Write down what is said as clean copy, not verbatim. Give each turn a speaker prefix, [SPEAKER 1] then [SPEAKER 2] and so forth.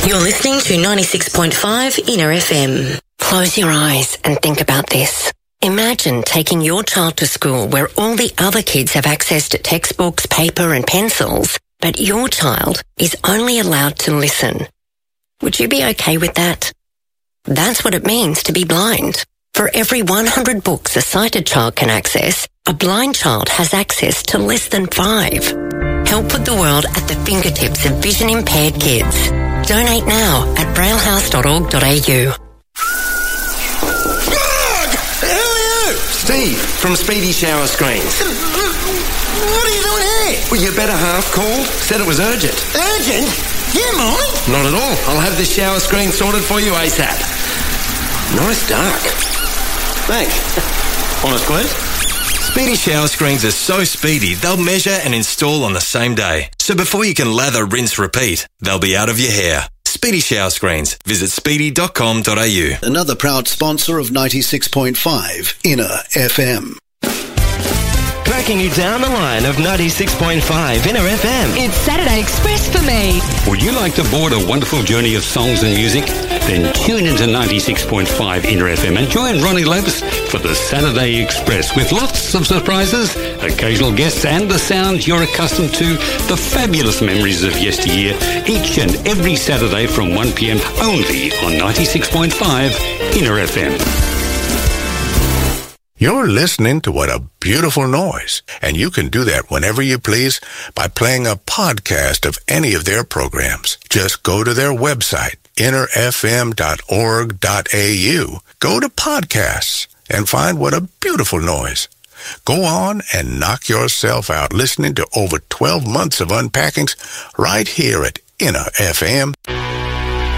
[SPEAKER 1] You're listening to 96.5 Inner FM. Close your eyes and think about this. Imagine taking your child to school where all the other kids have access to textbooks, paper and pencils, but your child is only allowed to listen. Would you be okay with that? That's what it means to be blind. For every 100 books a sighted child can access, a blind child has access to less than 5. Help put the world at the fingertips of vision-impaired kids. Donate now at braillehouse.org.au.
[SPEAKER 2] Who are you?
[SPEAKER 3] Steve, from Speedy Shower Screens.
[SPEAKER 2] What are you doing here?
[SPEAKER 3] Well, your better half called, said it was urgent.
[SPEAKER 2] Urgent? You mind?
[SPEAKER 3] Not at all. I'll have this shower screen sorted for you ASAP. Nice dark.
[SPEAKER 2] Thanks. Honest quote?
[SPEAKER 4] Speedy Shower Screens are so speedy, they'll measure and install on the same day. So before you can lather, rinse, repeat, they'll be out of your hair. Speedy Shower Screens. Visit speedy.com.au.
[SPEAKER 5] Another proud sponsor of 96.5 Inner FM.
[SPEAKER 6] Tracking you down the line of 96.5 Inner FM.
[SPEAKER 7] It's Saturday Express for me.
[SPEAKER 8] Would you like to board a wonderful journey of songs and music? Then tune into 96.5 Inner FM and join Ronnie Lopes for the Saturday Express with lots of surprises, occasional guests and the sounds you're accustomed to, the fabulous memories of yesteryear, each and every Saturday from 1 p.m. only on 96.5 Inner FM.
[SPEAKER 9] You're listening to What a Beautiful Noise, and you can do that whenever you please by playing a podcast of any of their programs. Just go to their website, innerfm.org.au. Go to podcasts and find What a Beautiful Noise. Go on and knock yourself out listening to over 12 months of unpackings right here at Inner FM.